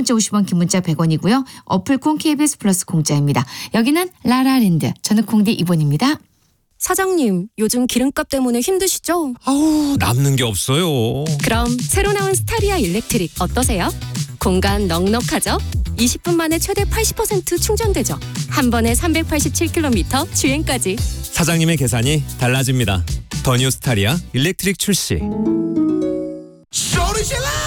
문자 50원, 긴 문자 100원이고요. 어플 콩 KBS 플러스 공짜입니다. 여기는 라라랜드. 저는 콩디 이본입니다. 사장님, 요즘 기름값 때문에 힘드시죠? 아우, 남는 게 없어요. 그럼 새로 나온 스타리아 일렉트릭 어떠세요? 공간 넉넉하죠? 20분 만에 최대 80% 충전되죠? 한 번에 387km 주행까지. 사장님의 계산이 달라집니다. 더 뉴 스타리아 일렉트릭 출시. 소리 질러!